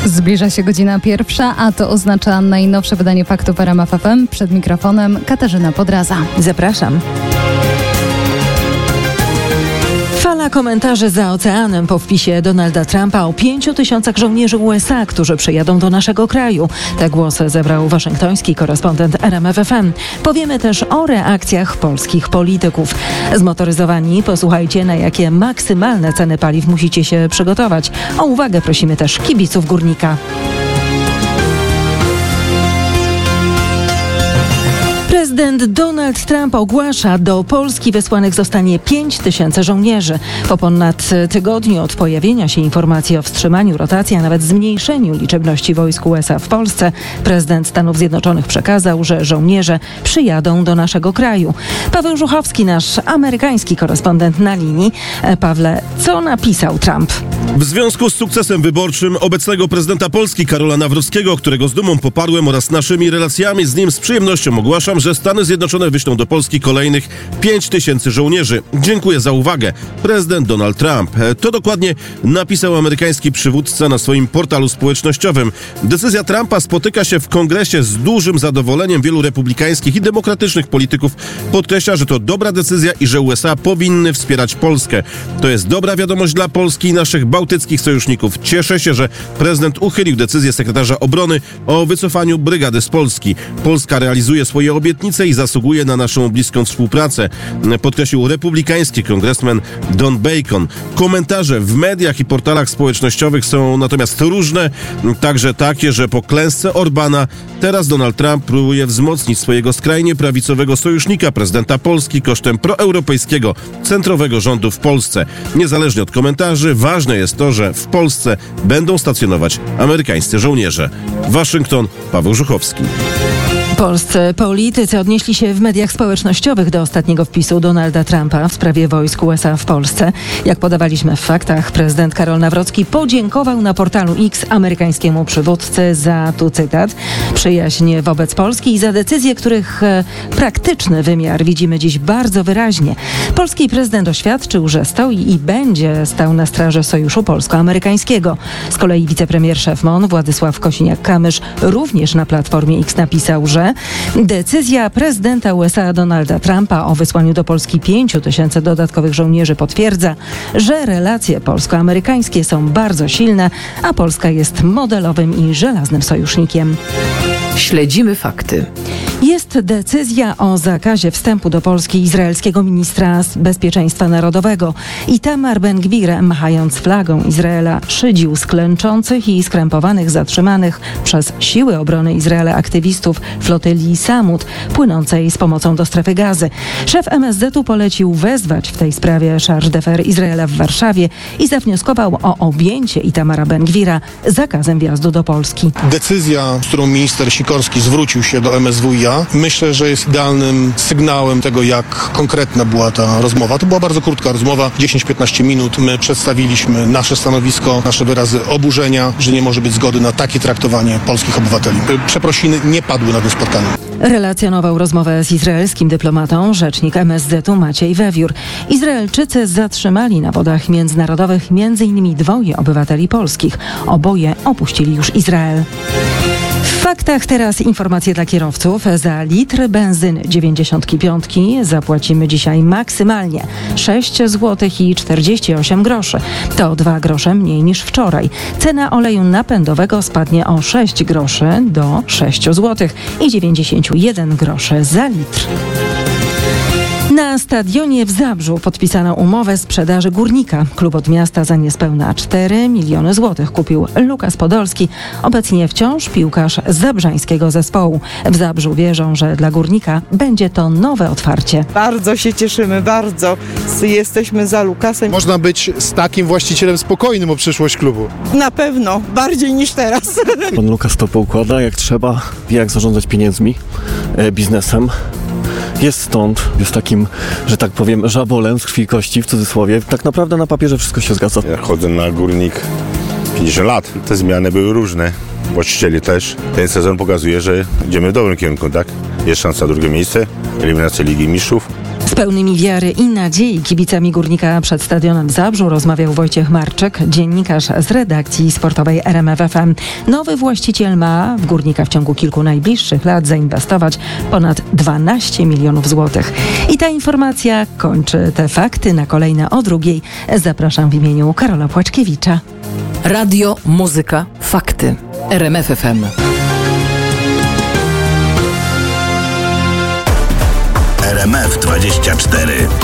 Zbliża się godzina 1, a to oznacza najnowsze wydanie faktów RMF FM. Przed mikrofonem Katarzyna Podraza. Zapraszam. Fala komentarzy za oceanem po wpisie Donalda Trumpa o 5,000 żołnierzy USA, którzy przyjadą do naszego kraju. Te głosy zebrał waszyngtoński korespondent RMF FM. Powiemy też o reakcjach polskich polityków. Zmotoryzowani, posłuchajcie, na jakie maksymalne ceny paliw musicie się przygotować. O uwagę prosimy też kibiców Górnika. Prezydent Donald Trump ogłasza, do Polski wysłanych zostanie 5,000 żołnierzy. Po ponad tygodniu od pojawienia się informacji o wstrzymaniu rotacji, a nawet zmniejszeniu liczebności wojsk USA w Polsce, prezydent Stanów Zjednoczonych przekazał, że żołnierze przyjadą do naszego kraju. Paweł Żuchowski, nasz amerykański korespondent na linii. Pawle, co napisał Trump? W związku z sukcesem wyborczym obecnego prezydenta Polski Karola Nawrockiego, którego z dumą poparłem, oraz naszymi relacjami z nim z przyjemnością ogłaszam, że Stany Zjednoczone wyślą do Polski kolejnych 5,000 żołnierzy. Dziękuję za uwagę. Prezydent Donald Trump. To dokładnie napisał amerykański przywódca na swoim portalu społecznościowym. Decyzja Trumpa spotyka się w Kongresie z dużym zadowoleniem wielu republikańskich i demokratycznych polityków. Podkreśla, że to dobra decyzja i że USA powinny wspierać Polskę. To jest dobra wiadomość dla Polski i naszych bałtyckich sojuszników. Cieszę się, że prezydent uchylił decyzję sekretarza obrony o wycofaniu brygady z Polski. Polska realizuje swoje obietnice i zasługuje na naszą bliską współpracę, podkreślił republikański kongresmen Don Bacon. Komentarze w mediach i portalach społecznościowych są natomiast różne, także takie, że po klęsce Orbana teraz Donald Trump próbuje wzmocnić swojego skrajnie prawicowego sojusznika, prezydenta Polski, kosztem proeuropejskiego, centrowego rządu w Polsce. Niezależnie od komentarzy, ważne jest to, że w Polsce będą stacjonować amerykańscy żołnierze. Waszyngton, Paweł Żuchowski. Polscy politycy odnieśli się w mediach społecznościowych do ostatniego wpisu Donalda Trumpa w sprawie wojsk USA w Polsce. Jak podawaliśmy w faktach, prezydent Karol Nawrocki podziękował na portalu X amerykańskiemu przywódcy za, tu cytat, przyjaźń wobec Polski i za decyzje, których praktyczny wymiar widzimy dziś bardzo wyraźnie. Polski prezydent oświadczył, że stoi i będzie stał na straży sojuszu polsko-amerykańskiego. Z kolei wicepremier szef MON Władysław Kosiniak-Kamysz również na platformie X napisał, że decyzja prezydenta USA Donalda Trumpa o wysłaniu do Polski 5,000 dodatkowych żołnierzy potwierdza, że relacje polsko-amerykańskie są bardzo silne, a Polska jest modelowym i żelaznym sojusznikiem. Śledzimy fakty. Jest decyzja o zakazie wstępu do Polski izraelskiego ministra bezpieczeństwa narodowego. Itamar Ben-Gvir, machając flagą Izraela, szydził z klęczących i skrępowanych zatrzymanych przez siły obrony Izraela aktywistów flotylii Samud, płynącej z pomocą do strefy Gazy. Szef MSZ-u polecił wezwać w tej sprawie Chargé d'Affaires Izraela w Warszawie i zawnioskował o objęcie Itamara Ben-Gvira zakazem wjazdu do Polski. Decyzja, z którą minister Sikorski zwrócił się do MSWiA, myślę, że jest idealnym sygnałem tego, jak konkretna była ta rozmowa. To była bardzo krótka rozmowa, 10-15 minut. My przedstawiliśmy nasze stanowisko, nasze wyrazy oburzenia, że nie może być zgody na takie traktowanie polskich obywateli. Przeprosiny nie padły na tym spotkaniu. Relacjonował rozmowę z izraelskim dyplomatą rzecznik MSZ-u Maciej Wewiór. Izraelczycy zatrzymali na wodach międzynarodowych m.in. 2 obywateli polskich. Oboje opuścili już Izrael. W faktach teraz informacje dla kierowców. Za litr benzyny 95 zapłacimy dzisiaj maksymalnie 6 zł i 48 groszy. To 2 grosze mniej niż wczoraj. Cena oleju napędowego spadnie o 6 groszy do 6 zł i 91 groszy za litr. Na stadionie w Zabrzu podpisano umowę sprzedaży Górnika. Klub od miasta za niespełna 4 miliony złotych kupił Lukas Podolski, obecnie wciąż piłkarz zabrzańskiego zespołu. W Zabrzu wierzą, że dla Górnika będzie to nowe otwarcie. Bardzo się cieszymy, bardzo. Jesteśmy za Lukasem. Można być z takim właścicielem spokojnym o przyszłość klubu. Na pewno, bardziej niż teraz. Pan Lukas to poukłada jak trzeba, wie jak zarządzać pieniędzmi, biznesem. Jest stąd, jest takim, że tak powiem, żabolem z krwi i kości, w cudzysłowie. Tak naprawdę na papierze wszystko się zgadza. Ja chodzę na Górnik 50 lat. Te zmiany były różne. Właścicieli też. Ten sezon pokazuje, że idziemy w dobrym kierunku, tak? Jest szansa na drugie miejsce, eliminacja Ligi Mistrzów. Z pełnymi wiary i nadziei kibicami Górnika przed stadionem w Zabrzu rozmawiał Wojciech Marczyk, dziennikarz z redakcji sportowej RMF FM. Nowy właściciel ma w Górnika w ciągu kilku najbliższych lat zainwestować ponad 12 milionów złotych. I ta informacja kończy te fakty. Na kolejne o 2:00 zapraszam w imieniu Karola Płaczkiewicza. Radio, muzyka, fakty. RMF FM. RMF 24.